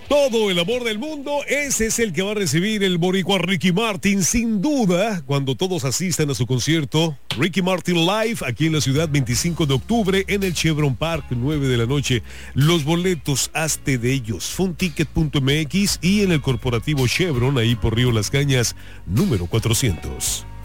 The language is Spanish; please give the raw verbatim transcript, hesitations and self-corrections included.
Todo el amor del mundo, ese es el que va a recibir el boricua Ricky Martin, sin duda, cuando todos asistan a su concierto. Ricky Martin Live, aquí en la ciudad, veinticinco de octubre, en el Chevron Park, nueve de la noche. Los boletos, hazte de ellos, funticket punto m x y en el corporativo Chevron, ahí por Río Las Cañas, número cuatrocientos.